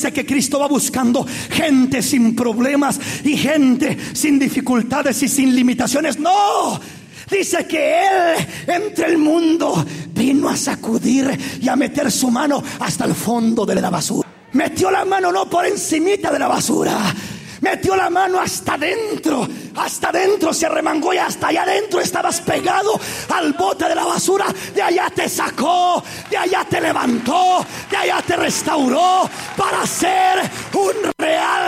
dice que Cristo va buscando gente sin problemas y gente sin dificultades y sin limitaciones. No, dice que Él entre el mundo vino a sacudir y a meter su mano hasta el fondo de la basura. Metió la mano no por encimita de la basura, metió la mano hasta adentro. Hasta adentro se arremangó y hasta allá adentro estabas pegado al bote de la basura. De allá te sacó, de allá te levantó, de allá te restauró para ser un real